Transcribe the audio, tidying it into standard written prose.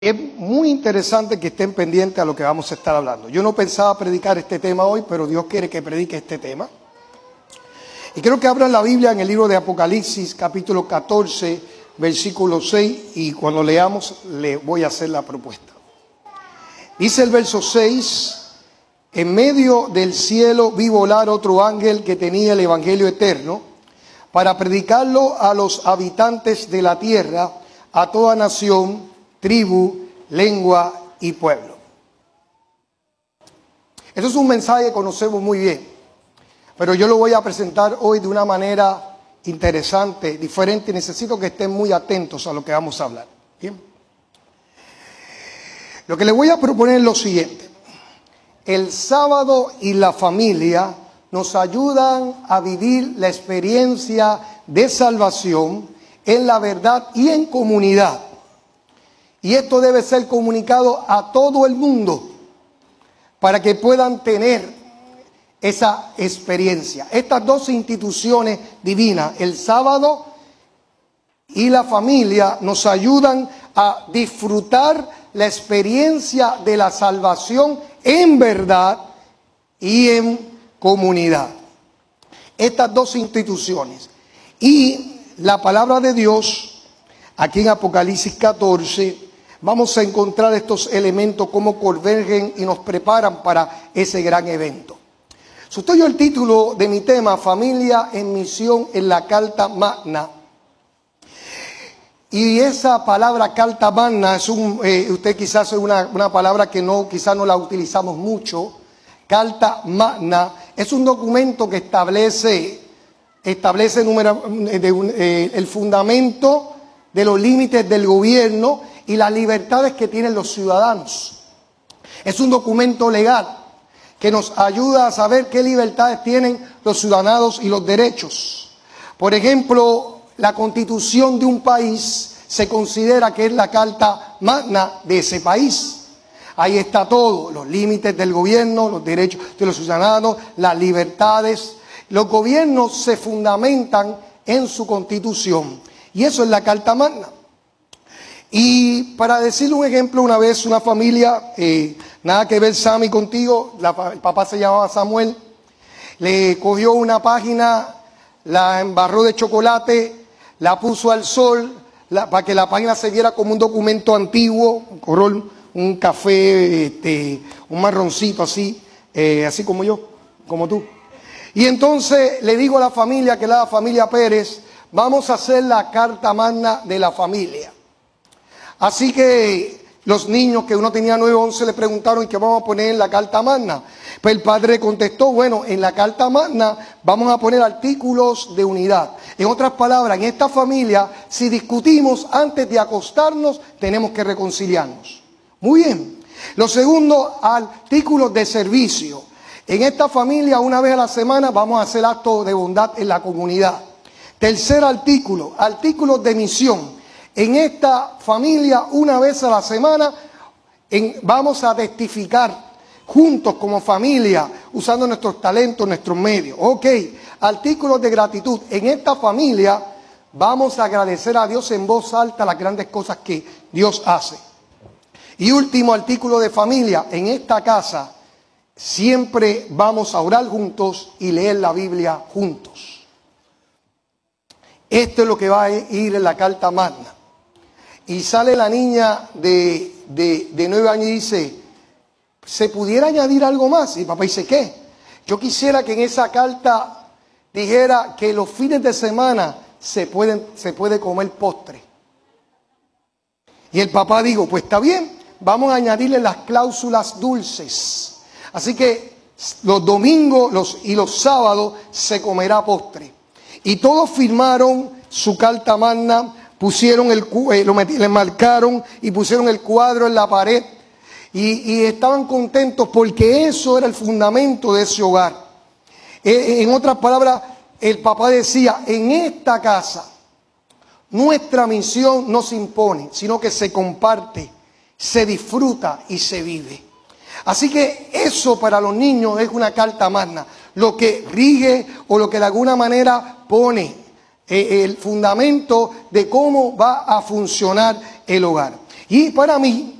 Es muy interesante que estén pendientes a lo que vamos a estar hablando. Yo no pensaba predicar este tema hoy, pero Dios quiere que predique este tema. Y creo que abran la Biblia en el libro de Apocalipsis, capítulo 14, versículo 6, y cuando leamos le voy a hacer la propuesta. Dice el verso 6, en medio del cielo vi volar otro ángel que tenía el evangelio eterno para predicarlo a los habitantes de la tierra, a toda nación, tribu, lengua y pueblo. Eso es un mensaje que conocemos muy bien, pero yo lo voy a presentar hoy de una manera interesante, diferente, y necesito que estén muy atentos a lo que vamos a hablar. ¿Bien? Lo que les voy a proponer es lo siguiente. El sábado y la familia nos ayudan a vivir la experiencia de salvación en la verdad y en comunidad. Y esto debe ser comunicado a todo el mundo para que puedan tener esa experiencia. Estas dos instituciones divinas, el sábado y la familia, nos ayudan a disfrutar la experiencia de la salvación en verdad y en comunidad. Estas dos instituciones. Y la palabra de Dios, aquí en Apocalipsis 14, vamos a encontrar estos elementos cómo convergen y nos preparan para ese gran evento. Susto yo el título de mi tema, Familia en Misión en la Carta Magna. Y esa palabra Carta Magna es usted quizás es una palabra que quizás no la utilizamos mucho. Carta Magna es un documento que establece el fundamento de los límites del gobierno y las libertades que tienen los ciudadanos. Es un documento legal que nos ayuda a saber qué libertades tienen los ciudadanos y los derechos. Por ejemplo, la constitución de un país se considera que es la carta magna de ese país. Ahí está todo, los límites del gobierno, los derechos de los ciudadanos, las libertades. Los gobiernos se fundamentan en su constitución y eso es la carta magna. Y para decirle un ejemplo, una vez una familia, nada que ver Sammy contigo, el papá se llamaba Samuel, le cogió una página, la embarró de chocolate, la puso al sol, para que la página se viera como un documento antiguo, un color, un café, un marroncito así, así como yo, como tú. Y entonces le digo a la familia, que es la familia Pérez, vamos a hacer la carta magna de la familia. Así que los niños, que uno tenía 9 o 11, le preguntaron qué vamos a poner en la carta magna. Pues el padre contestó, bueno, en la carta magna vamos a poner artículos de unidad. En otras palabras, en esta familia, si discutimos antes de acostarnos, tenemos que reconciliarnos. Muy bien. Lo segundo, artículos de servicio. En esta familia, una vez a la semana, vamos a hacer actos de bondad en la comunidad. Tercer artículo, artículos de misión. En esta familia, una vez a la semana, vamos a testificar juntos como familia, usando nuestros talentos, nuestros medios. Ok, artículos de gratitud. En esta familia vamos a agradecer a Dios en voz alta las grandes cosas que Dios hace. Y último artículo de familia. En esta casa siempre vamos a orar juntos y leer la Biblia juntos. Esto es lo que va a ir en la carta magna. Y sale la niña de 9 años y dice, ¿se pudiera añadir algo más? Y papá dice, ¿qué? Yo quisiera que en esa carta dijera que los fines de semana se puede comer postre. Y el papá dijo, pues está bien, vamos a añadirle las cláusulas dulces. Así que los domingos y los sábados se comerá postre. Y todos firmaron su carta magna, pusieron le marcaron y pusieron el cuadro en la pared y estaban contentos porque eso era el fundamento de ese hogar. En otras palabras, el papá decía, en esta casa nuestra misión no se impone, sino que se comparte, se disfruta y se vive. Así que eso para los niños es una carta magna, lo que rige o lo que de alguna manera pone el fundamento de cómo va a funcionar el hogar. Y para mí,